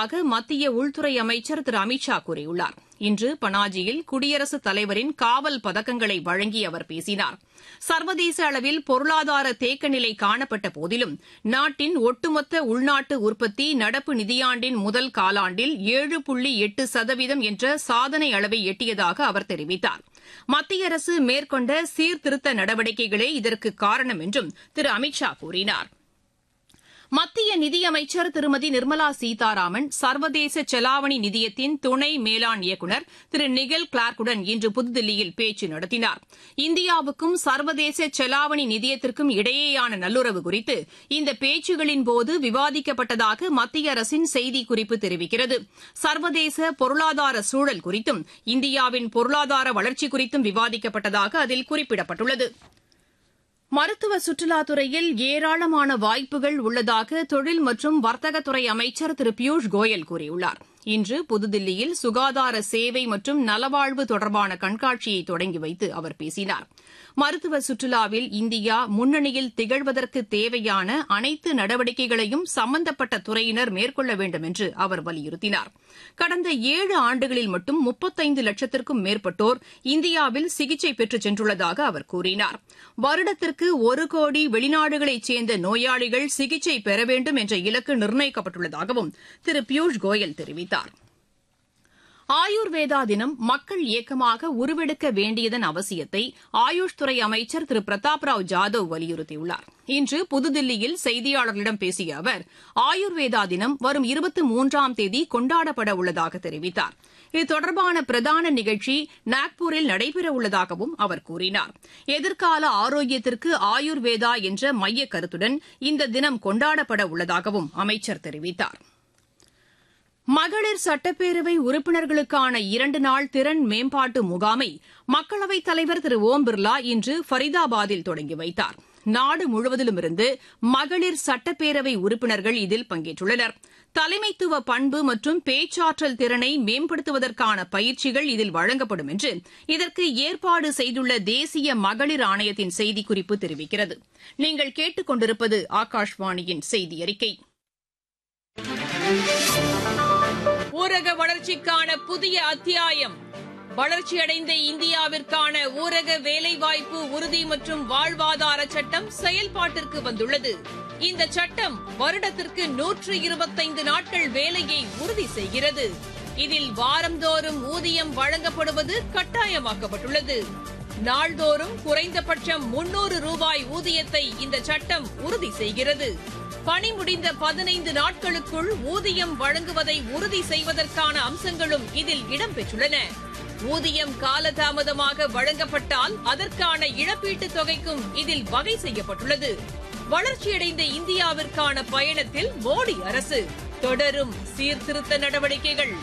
வருவதாக மத்திய உள்துறை அமைச்சர் திரு அமித் ஷா கூறியுள்ளார். இன்று பனாஜியில் குடியரசுத் தலைவரின் காவல் பதக்கங்களை வழங்கி அவர் பேசினார். சர்வதேச அளவில் பொருளாதார தேக்கநிலை காணப்பட்ட போதிலும் நாட்டின் ஒட்டுமொத்த உள்நாட்டு உற்பத்தி நடப்பு நிதியாண்டின் முதல் காலாண்டில் 7.8% என்ற சாதனை அளவை எட்டியதாக அவர் தெரிவித்தார். மத்திய அரசு மேற்கொண்ட சீர்திருத்த நடவடிக்கைகளே இதற்கு காரணம் என்றும் திரு அமித் ஷா கூறினார். மத்திய நிதியமைச்சர் திருமதி நிர்மலா சீதாராமன் சர்வதேச செலாவணி நிதியத்தின் துணை மேலாண் இயக்குநர் திரு நிகல் கிளார்க்குடன் இன்று புதுதில்லியில் பேச்சு நடத்தினார். இந்தியாவுக்கும் சர்வதேச செலாவணி நிதியத்திற்கும் இடையேயான நல்லுறவு குறித்து இந்த பேச்சுகளின்போது விவாதிக்கப்பட்டதாக மத்திய அரசின் செய்திக்குறிப்பு தெரிவிக்கிறது. சர்வதேச பொருளாதார சூழல் குறித்தும் இந்தியாவின் பொருளாதார வளர்ச்சி குறித்தும் விவாதிக்கப்பட்டதாக அதில் குறிப்பிடப்பட்டுள்ளது. மருத்துவ சுற்றுலாத்துறையில் ஏராளமான வாய்ப்புகள் உள்ளதாக தொழில் மற்றும் வர்த்தகத்துறை அமைச்சர் திரு பியூஷ் கோயல் கூறியுள்ளார். இன்று புதுதில்லியில் சுகாதார சேவை மற்றும் நலவாழ்வு தொடர்பான கண்காட்சியை தொடங்கி வைத்து அவர் பேசினார். மருத்துவ சுற்றுலாவில் இந்தியா முன்னணியில் திகழ்வதற்கு தேவையான அனைத்து நடவடிக்கைகளையும் சம்பந்தப்பட்ட துறையினர் மேற்கொள்ள வேண்டும் என்று அவர் வலியுறுத்தினார். கடந்த 7 ஆண்டுகளில் மட்டும் 35 லட்சத்திற்கும் மேற்பட்டோர் இந்தியாவில் சிகிச்சை பெற்றுச் சென்றுள்ளதாக அவர் கூறினார். வருடத்திற்கு 1 கோடி வெளிநாடுகளைச் சேர்ந்த நோயாளிகள் சிகிச்சை பெற வேண்டும் என்ற இலக்கு நிர்ணயிக்கப்பட்டுள்ளதாகவும் திரு பியூஷ் கோயல் தெரிவித்தார். ஆயுர்வேதா தினம் மக்கள் இயக்கமாக உருவெடுக்க வேண்டியதன் அவசியத்தை ஆயுஷ் துறை அமைச்சர் திரு பிரதாப் ராவ் ஜாதவ் வலியுறுத்தியுள்ளார். இன்று புதுதில்லியில் செய்தியாளர்களிடம் பேசிய அவர் ஆயுர்வேதா தினம் வரும் 23ஆம் தேதி கொண்டாடப்பட உள்ளதாக தெரிவித்தார். இது தொடர்பான பிரதான நிகழ்ச்சி நாக்பூரில் நடைபெறவுள்ளதாகவும் அவர் கூறினார். எதிர்கால ஆரோக்கியத்திற்கு ஆயுர்வேதா என்ற மையக் கருத்துடன் இந்த தினம் கொண்டாடப்பட உள்ளதாகவும் அமைச்சர் தெரிவித்தார். மகளிர் சட்டப்பேரவை உறுப்பினர்களுக்கான 2 நாள் திறன் மேம்பாட்டு முகாமை மக்களவைத் தலைவர் திரு ஓம் பிர்லா இன்று ஃபரிதாபாத்தில் தொடங்கி வைத்தார். நாடு முழுவதிலுமிருந்து மகளிர் சட்டப்பேரவை உறுப்பினர்கள் இதில் பங்கேற்றுள்ளனர். தலைமைத்துவ பண்பு மற்றும் பேச்சாற்றல் திறனை மேம்படுத்துவதற்கான பயிற்சிகள் இதில் வழங்கப்படும் என்று இதற்கு ஏற்பாடு செய்துள்ள தேசிய மகளிர் ஆணையத்தின் செய்திக்குறிப்பு தெரிவிக்கிறது. நீங்கள் கேட்டுக் கொண்டிருப்பது ஆகாஷ்வாணியின் செய்தி அறிக்கை. ஊரக வளர்ச்சிக்கான புதிய அத்தியாயம். வளர்ச்சியடைந்த இந்தியாவிற்கான ஊரக வேலைவாய்ப்பு உறுதி மற்றும் வாழ்வாதார சட்டம் செயல்பாட்டிற்கு வந்துள்ளது. இந்த சட்டம் வருடத்திற்கு 125 நாட்கள் வேலையை உறுதி செய்கிறது. இதில் வாரந்தோறும் ஊதியம் வழங்கப்படுவது கட்டாயமாக்கப்பட்டுள்ளது. நாள்தோறும் குறைந்தபட்சம் 300 ரூபாய் ஊதியத்தை இந்த சட்டம் உறுதி செய்கிறது. பணி முடிந்த 15 நாட்களுக்குள் ஊதியம் வழங்குவதை உறுதி செய்வதற்கான அம்சங்களும் இதில் இடம்பெற்றுள்ளன. ஊதியம் காலதாமதமாக வழங்கப்பட்டால் அதற்கான இழப்பீட்டுத் தொகைக்கும் இதில் வகை செய்யப்பட்டுள்ளது. வளர்ச்சியடைந்த இந்தியாவிற்கான பயணத்தில் மோடி அரசு தொடரும் சீர்திருத்த நடவடிக்கைகள்.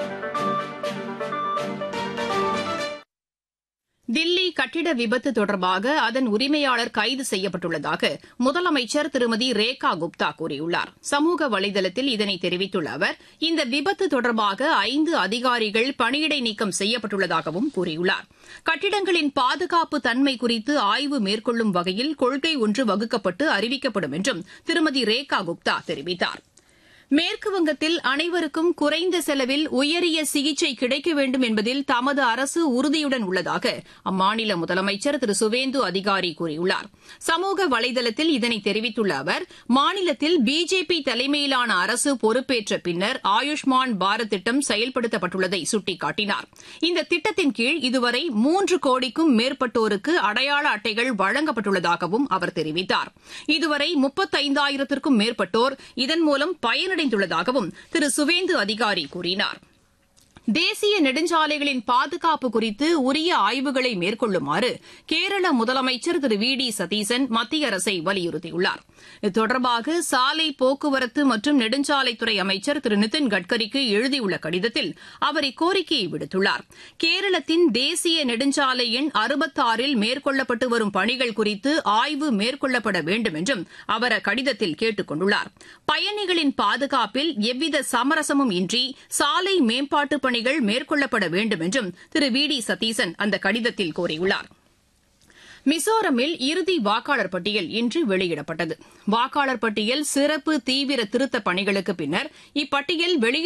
தில்லி கட்டிட விபத்து தொடர்பாக அதன் உரிமையாளர் கைது செய்யப்பட்டுள்ளதாக முதலமைச்சர் திருமதி ரேகா குப்தா கூறியுள்ளார். சமூக வலைதளத்தில் இதனை தெரிவித்துள்ள அவர் இந்த விபத்து தொடர்பாக 5 அதிகாரிகள் பணியிடை நீக்கம் செய்யப்பட்டுள்ளதாகவும் கூறியுள்ளார். கட்டிடங்களின் பாதுகாப்பு தன்மை குறித்து ஆய்வு மேற்கொள்ளும் வகையில் கொள்கை ஒன்று வகுக்கப்பட்டு அறிவிக்கப்படும் என்றும் திருமதி ரேகா குப்தா தெரிவித்தார். மேற்குவங்கத்தில் அனைவருக்கும் குறைந்த செலவில் உயரிய சிகிச்சை கிடைக்க வேண்டும் என்பதில் தமது அரசு உறுதியுடன் உள்ளதாக அம்மாநில முதலமைச்சர் திரு சுவேந்து அதிகாரி கூறியுள்ளார். சமூக வலைதளத்தில் இதனை தெரிவித்துள்ள அவர் மாநிலத்தில் பிஜேபி தலைமையிலான அரசு பொறுப்பேற்ற பின்னர் ஆயுஷ்மான் பாரத் திட்டம் செயல்படுத்தப்பட்டுள்ளதை சுட்டிக்காட்டினார். இந்த திட்டத்தின் கீழ் இதுவரை 3 கோடிக்கும் மேற்பட்டோருக்கு அடையாள அட்டைகள் வழங்கப்பட்டுள்ளதாகவும் அவர் தெரிவித்தார். இதுவரை 35,000த்திற்கும் மேற்பட்டோர் இதன் மூலம் பயனடைந்துள்ளதாகவும் திரு சுவேந்து அதிகாரி கூறினார். தேசிய நெடுஞ்சாலைகளின் பாதுகாப்பு குறித்து உரிய ஆய்வுகளை மேற்கொள்ளுமாறு கேரள முதலமைச்சர் திரு வி டி சதீசன் மத்திய அரசை வலியுறுத்தியுள்ளார். இது தொடர்பாக சாலை போக்குவரத்து மற்றும் நெடுஞ்சாலைத்துறை அமைச்சர் திரு நிதின் கட்கரிக்கு எழுதியுள்ள கடிதத்தில் அவர் இக்கோரிக்கையை விடுத்துள்ளார். கேரளத்தின் தேசிய நெடுஞ்சாலை எண் 66ல் மேற்கொள்ளப்பட்டு வரும் பணிகள் குறித்து ஆய்வு மேற்கொள்ளப்பட வேண்டும் என்றும் அவர் அக்கடிதத்தில் கேட்டுக் கொண்டுள்ளார். பயணிகளின் பாதுகாப்பில் எவ்வித சமரசமும் இன்றி சாலை மேம்பாட்டுப் பணிகள் மேற்கொள்ளப்பட வேண்டும் என்றும் திரு வி டி சதீசன் அந்த கடிதத்தில் கோரியுள்ளார். மிசோரமில் இறுதி வாக்காளர் பட்டியல் இன்று வெளியிடப்பட்டது. வாக்காளர் பட்டியல் சிறப்பு தீவிர திருத்தப் பணிகளுக்கு பின்னர் இப்பட்டியல்